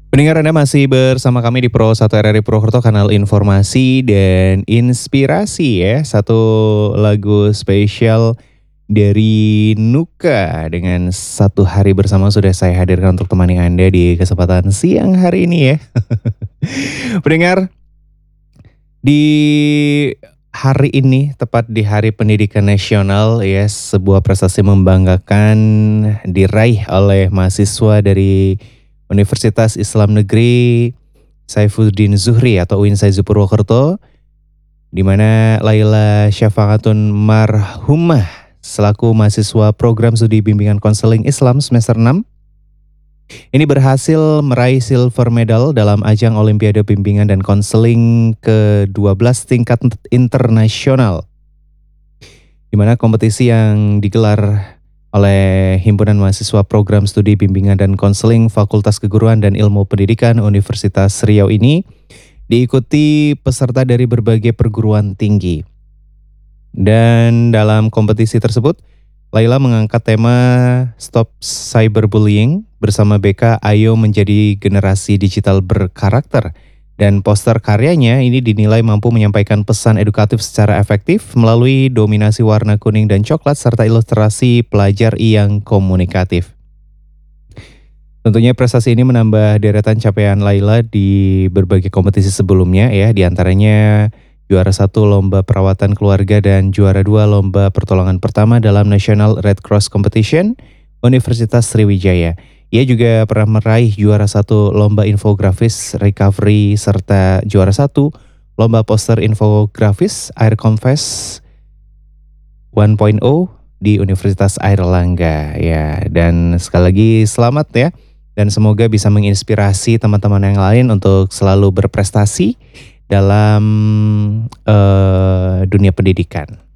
Pendengar Anda masih bersama kami di Pro 1 RRI Purwokerto, kanal informasi dan inspirasi ya. Satu lagu spesial dari Nuka dengan Satu Hari Bersama sudah saya hadirkan untuk temani Anda di kesempatan siang hari ini ya. Pendengar, di hari ini, tepat di Hari Pendidikan Nasional ya, sebuah prestasi membanggakan diraih oleh mahasiswa dari Universitas Islam Negeri Saifuddin Zuhri atau UIN Saizu Purwokerto, di mana Laila Syafaqatun Marhumah selaku mahasiswa program studi bimbingan konseling Islam semester 6 ini berhasil meraih silver medal dalam ajang Olimpiade Bimbingan dan Konseling ke-12 tingkat internasional, di mana kompetisi yang digelar oleh Himpunan Mahasiswa Program Studi Bimbingan dan Konseling Fakultas Keguruan dan Ilmu Pendidikan Universitas Riau ini diikuti peserta dari berbagai perguruan tinggi. Dan dalam kompetisi tersebut, Laila mengangkat tema Stop Cyberbullying bersama BK Ayo Menjadi Generasi Digital Berkarakter. Dan poster karyanya ini dinilai mampu menyampaikan pesan edukatif secara efektif melalui dominasi warna kuning dan coklat serta ilustrasi pelajar yang komunikatif. Tentunya prestasi ini menambah deretan capaian Laila di berbagai kompetisi sebelumnya ya, diantaranya juara 1 Lomba Perawatan Keluarga dan juara 2 Lomba Pertolongan Pertama dalam National Red Cross Competition Universitas Sriwijaya. Ia juga pernah meraih juara 1 Lomba Infografis Recovery serta juara 1 Lomba Poster Infografis Air Confess 1.0 di Universitas Airlangga ya. Dan sekali lagi selamat ya, dan semoga bisa menginspirasi teman-teman yang lain untuk selalu berprestasi dalam dunia pendidikan.